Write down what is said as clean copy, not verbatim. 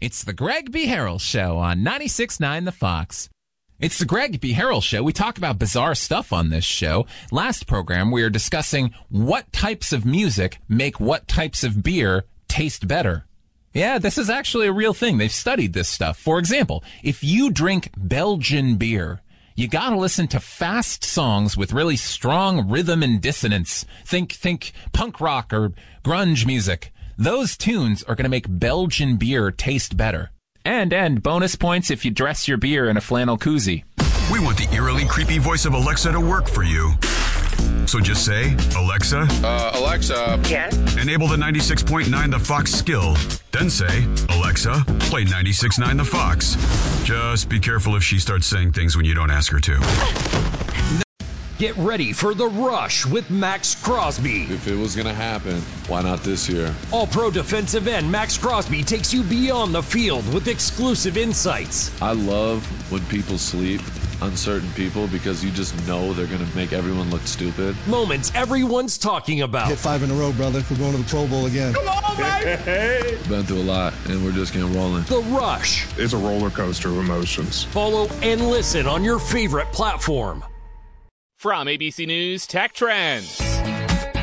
It's the Greg B. Harrell Show on 96.9 The Fox. It's the Greg B. Harrell Show. We talk about bizarre stuff on this show. Last program, we were discussing what types of music make what types of beer taste better. Yeah, this is actually a real thing. They've studied this stuff. For example, if you drink Belgian beer, you gotta listen to fast songs with really strong rhythm and dissonance. Think punk rock or grunge music. Those tunes are gonna make Belgian beer taste better. And bonus points if you dress your beer in a flannel koozie. We want the eerily creepy voice of Alexa to work for you. So just say, Alexa. Alexa. Yes? Enable the 96.9 The Fox skill. Then say, Alexa, play 96.9 The Fox. Just be careful if she starts saying things when you don't ask her to. Get ready for The Rush with Max Crosby. If it was going to happen, why not this year? All-pro defensive end Max Crosby takes you beyond the field with exclusive insights. I love when people sleep, uncertain people, because you just know they're going to make everyone look stupid. Moments everyone's talking about. Hit 5 in a row, brother. We're going to the Pro Bowl again. Come on, baby! Been through a lot, and we're just getting rolling. The Rush. It's a roller coaster of emotions. Follow and listen on your favorite platform. From ABC News Tech Trends.